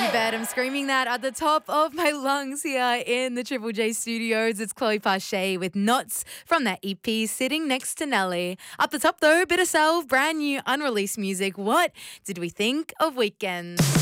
You bet I'm screaming that at the top of my lungs here in the Triple J studios. It's Chloe Pache with Knots from that EP, sitting next to Nelly. Up the top though, Bit of Self, brand new unreleased music. What did we think of Weekend?